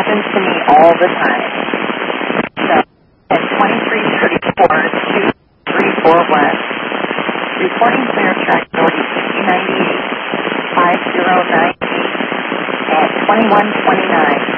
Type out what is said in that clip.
happens to me all the time. So, at 2334, 234 West, reporting clear track north 5098, 5098, at 2129.